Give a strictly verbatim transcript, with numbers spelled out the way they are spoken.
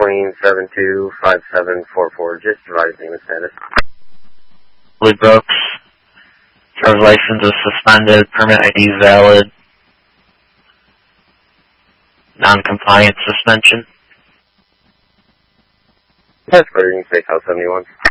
Queen seven two five seven four four, just advising the status. Lee Brooks, driver's license is suspended, permit I D valid, non-compliant suspension. That's Burger Steakhouse seventy-one.